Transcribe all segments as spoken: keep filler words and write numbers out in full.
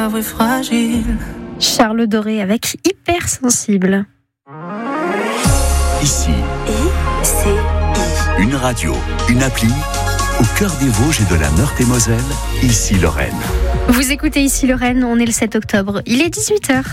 love est fragile. Charles Doré avec Hypersensible. Ici, I, C, I. une radio, une appli, au cœur des Vosges et de la Meurthe-et-Moselle, ici Lorraine. Vous écoutez Ici Lorraine, on est le sept octobre, il est dix-huit heures.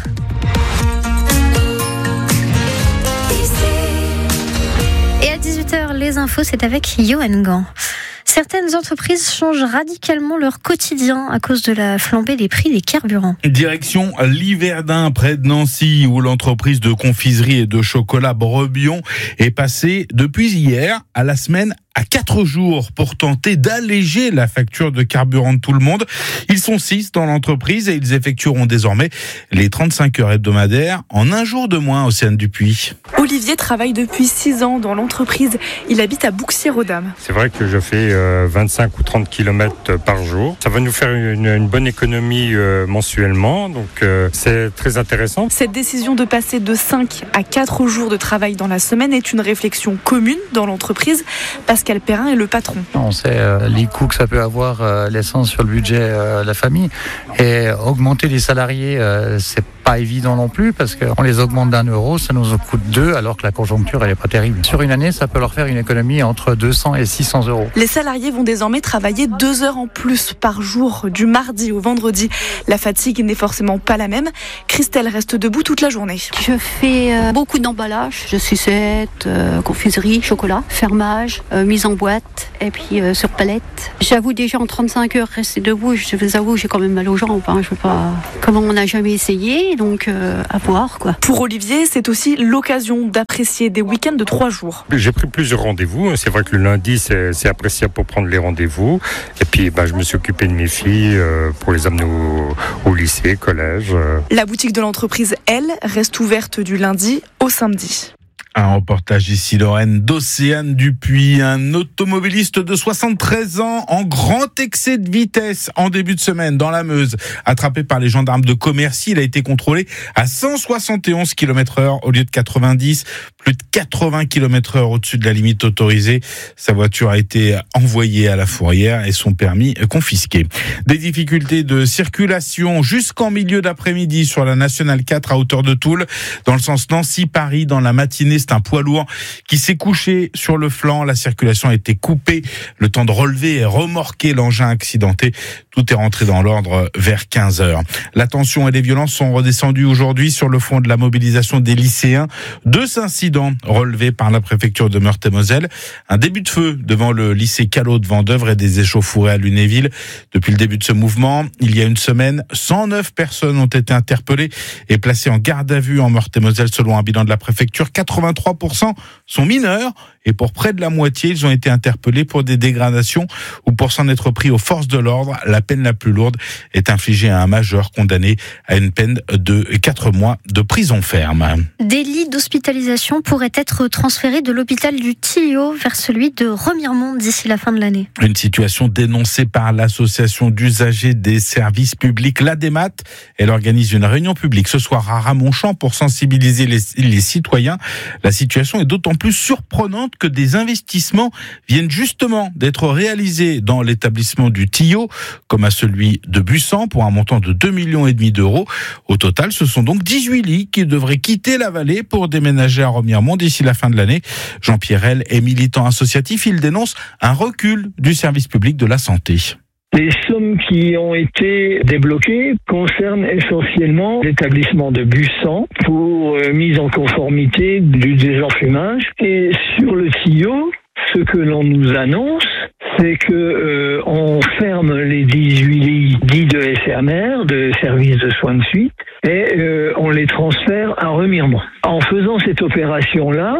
Et à dix-huit heures, les infos, c'est avec Johan Gant. Certaines entreprises changent radicalement leur quotidien à cause de la flambée des prix des carburants. Direction Liverdun, près de Nancy, où l'entreprise de confiserie et de chocolat Brebion est passée depuis hier à la semaine à quatre jours pour tenter d'alléger la facture de carburant de tout le monde. Ils sont six dans l'entreprise et ils effectueront désormais les trente-cinq heures hebdomadaires en un jour de moins, Océane Dupuis. Olivier travaille depuis six ans dans l'entreprise. Il habite à Bouxières-aux-Dames. C'est vrai que je fais euh, vingt-cinq ou trente kilomètres par jour. Ça va nous faire une, une bonne économie euh, mensuellement, donc euh, c'est très intéressant. Cette décision de passer de cinq à quatre jours de travail dans la semaine est une réflexion commune dans l'entreprise. Pascal Perrin est le patron. On sait euh, les coûts que ça peut avoir, euh, l'essence sur le budget euh, de la famille. Et augmenter les salariés, euh, c'est pas évident non plus parce qu'on les augmente d'un euro, ça nous coûte deux alors que la conjoncture elle est pas terrible. Sur une année, ça peut leur faire une économie entre deux cents et six cents euros. Les salariés vont désormais travailler deux heures en plus par jour, du mardi au vendredi. La fatigue n'est forcément pas la même. Christelle reste debout toute la journée. Je fais euh, beaucoup d'emballage. Je sucette, euh, confiserie, chocolat, fermage, euh, mise en boîte et puis euh, sur palette. J'avoue déjà en trente-cinq heures rester debout, je vous avoue j'ai quand même mal aux jambes. Hein. Je veux pas... Comment on n'a jamais essayé, donc euh, à voir quoi. Pour Olivier, c'est aussi l'occasion d'apprécier des week-ends de trois jours. J'ai pris plusieurs rendez-vous. C'est vrai que le lundi, c'est, c'est appréciable pour prendre les rendez-vous. Et puis, bah, je me suis occupé de mes filles euh, pour les amener au, au lycée, collège. Euh. La boutique de l'entreprise, elle, reste ouverte du lundi au samedi. Un reportage ici Lorraine d'Océane Dupuis, un automobiliste de soixante-treize ans en grand excès de vitesse en début de semaine dans la Meuse. Attrapé par les gendarmes de Commercy, il a été contrôlé à cent soixante et onze kilomètres heure au lieu de quatre-vingt-dix, plus de quatre-vingts kilomètres heure au-dessus de la limite autorisée. Sa voiture a été envoyée à la fourrière et son permis confisqué. Des difficultés de circulation jusqu'en milieu d'après-midi sur la Nationale quatre à hauteur de Toul, dans le sens Nancy-Paris dans la matinée. C'est un poids lourd qui s'est couché sur le flanc. La circulation a été coupée. Le temps de relever et remorquer l'engin accidenté. Tout est rentré dans l'ordre vers quinze heures. La tension et les violences sont redescendues aujourd'hui sur le fond de la mobilisation des lycéens. Deux incidents relevés par la préfecture de Meurthe-et-Moselle. Un début de feu devant le lycée Callot de Vendeuvre et des échauffourées à Lunéville. Depuis le début de ce mouvement, il y a une semaine, cent neuf personnes ont été interpellées et placées en garde à vue en Meurthe-et-Moselle selon un bilan de la préfecture. quatre-vingts trois pour cent sont mineurs et pour près de la moitié, ils ont été interpellés pour des dégradations ou pour s'en être pris aux forces de l'ordre. La peine la plus lourde est infligée à un majeur condamné à une peine de quatre mois de prison ferme. Des lits d'hospitalisation pourraient être transférés de l'hôpital du Tillot vers celui de Remiremont d'ici la fin de l'année. Une situation dénoncée par l'association d'usagers des services publics, l'Adémat. Elle organise une réunion publique ce soir à Ramonchamp pour sensibiliser les, les citoyens. La situation est d'autant plus surprenante que des investissements viennent justement d'être réalisés dans l'établissement du Tillot, comme à celui de Bussan, pour un montant de deux virgule cinq millions d'euros. Au total, ce sont donc dix-huit lits qui devraient quitter la vallée pour déménager à Remiremont d'ici la fin de l'année. Jean-Pierre L est militant associatif. Il dénonce un recul du service public de la santé. Les sommes qui ont été débloquées concernent essentiellement l'établissement de Bussan pour euh, mise en conformité du désenfumage. Et sur le Tillot, ce que l'on nous annonce, c'est que euh, on ferme les dix-huit lits dits de S R M R, de service de soins de suite, et euh, on les transfère à Remiremont. En faisant cette opération-là,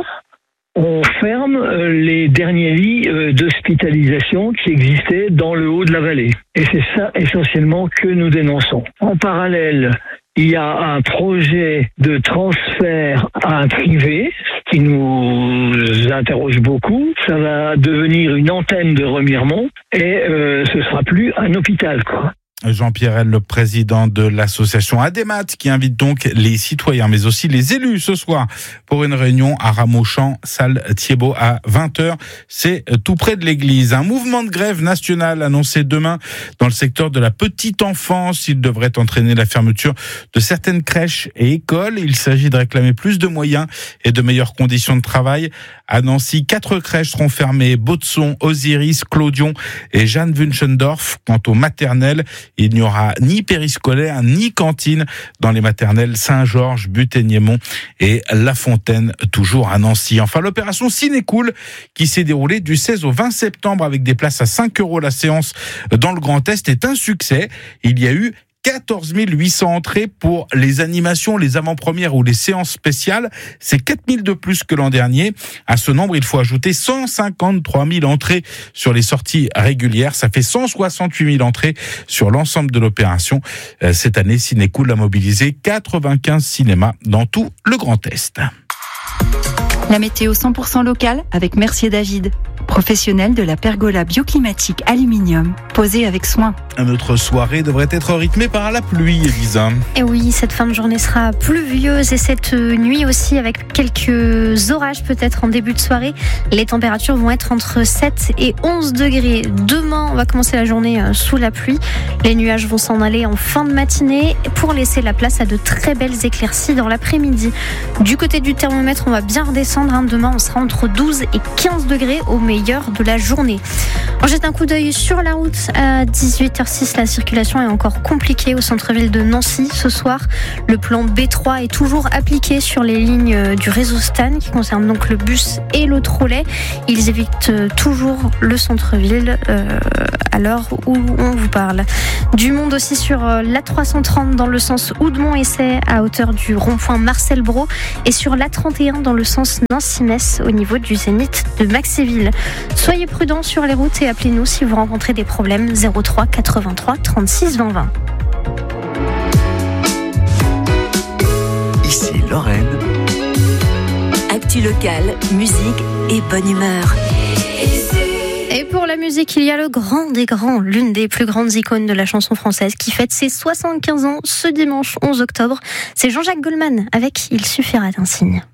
on ferme les derniers lits d'hospitalisation qui existaient dans le haut de la vallée. Et c'est ça essentiellement que nous dénonçons. En parallèle, il y a un projet de transfert à un privé, ce qui nous interroge beaucoup. Ça va devenir une antenne de Remiremont et euh, ce sera plus un hôpital, quoi. Jean-Pierre L, le président de l'association Adémat, qui invite donc les citoyens, mais aussi les élus ce soir pour une réunion à Ramauchamp, salle Thiebaud à vingt heures. C'est tout près de l'église. Un mouvement de grève national annoncé demain dans le secteur de la petite enfance. Il devrait entraîner la fermeture de certaines crèches et écoles. Il s'agit de réclamer plus de moyens et de meilleures conditions de travail. À Nancy, quatre crèches seront fermées. Baudson, Osiris, Clodion et Jeanne Wünschendorf. Quant aux maternelles, il n'y aura ni périscolaire ni cantine dans les maternelles Saint-Georges, Butte-Niémont et La Fontaine, toujours à Nancy. Enfin, l'opération Ciné-Cool qui s'est déroulée du seize au vingt septembre avec des places à cinq euros la séance dans le Grand Est est un succès. Il y a eu quatorze mille huit cents entrées pour les animations, les avant-premières ou les séances spéciales. C'est quatre mille de plus que l'an dernier. À ce nombre, il faut ajouter cent cinquante-trois mille entrées sur les sorties régulières. Ça fait cent soixante-huit mille entrées sur l'ensemble de l'opération. Cette année, Ciné-Cool a mobilisé quatre-vingt-quinze cinémas dans tout le Grand Est. La météo cent pour cent locale avec Mercier David, professionnel de la pergola bioclimatique aluminium, posée avec soin. Notre soirée devrait être rythmée par la pluie, Elisa. Et oui, cette fin de journée sera pluvieuse et cette nuit aussi avec quelques orages peut-être en début de soirée. Les températures vont être entre sept et onze degrés. Demain, on va commencer la journée sous la pluie. Les nuages vont s'en aller en fin de matinée pour laisser la place à de très belles éclaircies dans l'après-midi. Du côté du thermomètre, on va bien redescendre. Demain, on sera entre douze et quinze degrés au meilleur de la journée. On jette un coup d'œil sur la route à dix-huit heures six. La circulation est encore compliquée au centre-ville de Nancy ce soir. Le plan B trois est toujours appliqué sur les lignes du réseau Stan qui concerne donc le bus et le trolley. Ils évitent toujours le centre-ville euh, à l'heure où on vous parle. Du monde aussi sur l'A trois cent trente dans le sens Oudemont-Essay à hauteur du rond-point Marcel Brault et sur l'A trente et un dans le sens Nancy-Metz au niveau du zénith de Maxéville. Soyez prudents sur les routes et appelez-nous si vous rencontrez des problèmes. zéro trois quatre-vingt-trois trente-six vingt vingt. Ici Lorraine. Actu locale, musique et bonne humeur. Et pour la musique, il y a le grand des grands, l'une des plus grandes icônes de la chanson française qui fête ses soixante-quinze ans ce dimanche onze octobre. C'est Jean-Jacques Goldman avec Il suffira d'un signe.